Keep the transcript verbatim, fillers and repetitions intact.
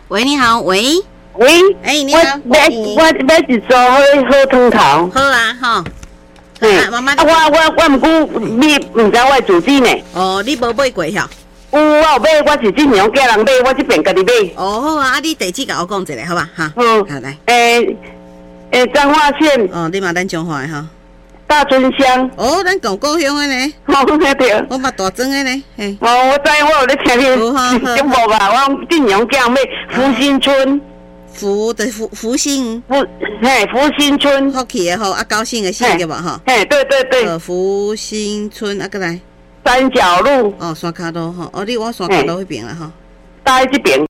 喂，你好，喂， 喂， 哎，你好， 我我我我是做好好汤头。 好啊，哈。 嗯， 妈妈， 啊，我我我毋过你毋知我的主机呢？ 哦，你无买过吼？ 有，我有买，我是尽量叫人买，我这边家己买。 哦，好啊，啊，你地址甲我讲一下，好吧？哈。 嗯， 好来。 诶诶，彰化县。 哦，你嘛咱彰化的哈。 大村乡。 哦，咱讲故乡的呢。 好，对。 我嘛大庄的呢，嘿。 哦，我知，我有咧听你节目吧，我尽量叫人买福新村。 福的福福星， 福嘿福星村， 福气的福啊，高兴的兴对吧？哈， 嘿，对对对， 呃，福星村啊，过来三角路哦，山卡路哈，哦，你往山卡路那边了哈， 在这边。